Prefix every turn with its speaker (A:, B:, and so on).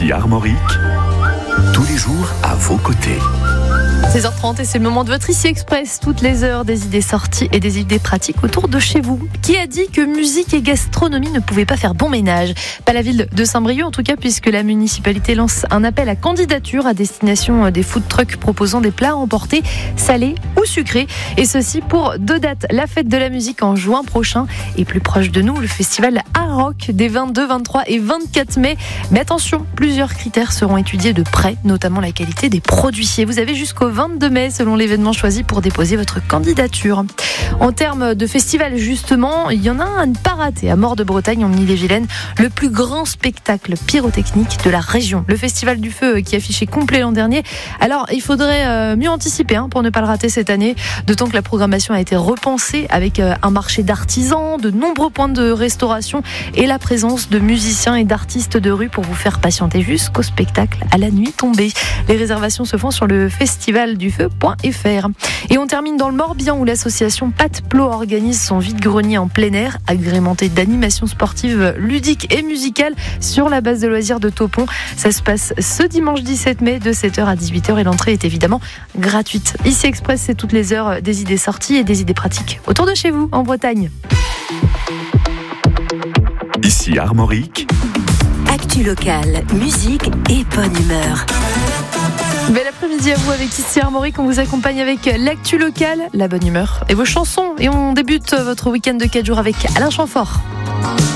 A: Ici Armorique, tous les jours à vos côtés.
B: 16h30 et c'est le moment de votre Ici Express. Toutes les heures, des idées sorties et des idées pratiques autour de chez vous. Qui a dit que musique et gastronomie ne pouvaient pas faire bon ménage ? Pas la ville de Saint-Brieuc en tout cas, puisque la municipalité lance un appel à candidature à destination des food trucks proposant des plats à emporter, salés ou sucrés. Et ceci pour 2 dates. La fête de la musique en juin prochain et plus proche de nous, le festival Art Rock des 22, 23 et 24 mai. Mais attention, plusieurs critères seront étudiés de près, notamment la qualité des produits. Et vous avez jusqu'au 22 mai selon l'événement choisi pour déposer votre candidature. En termes de festival justement, il y en a un à ne pas rater à Mort-de-Bretagne en Ille-et-Vilaine, le plus grand spectacle pyrotechnique de la région. Le festival du feu qui affichait complet l'an dernier. Alors il faudrait mieux anticiper pour ne pas le rater cette année, d'autant que la programmation a été repensée avec un marché d'artisans, de nombreux points de restauration et la présence de musiciens et d'artistes de rue pour vous faire patienter jusqu'au spectacle à la nuit tombée. Les réservations se font sur le festivaldufeu.fr. Et on termine dans le Morbihan où l'association Pat-Plot organise son vide-grenier en plein air, agrémenté d'animations sportives ludiques et musicales sur la base de loisirs de Topon. Ça se passe ce dimanche 17 mai de 7h à 18h et l'entrée est évidemment gratuite. Ici Express, c'est toutes les heures des idées sorties et des idées pratiques autour de chez vous en Bretagne.
A: Ici Armorique,
C: Actu locale, musique et bonne humeur.
B: Bel après-midi à vous avec Ici Armorique. On vous accompagne avec l'actu locale, la bonne humeur et vos chansons. Et on débute votre week-end de 4 jours avec Alain Chamfort.